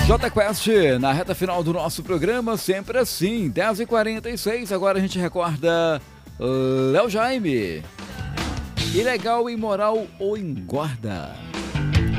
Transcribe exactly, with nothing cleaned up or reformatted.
Jota Quest, na reta final do nosso programa, sempre assim, dez e quarenta e seis, agora a gente recorda Léo Jaime. Ilegal, imoral ou engorda?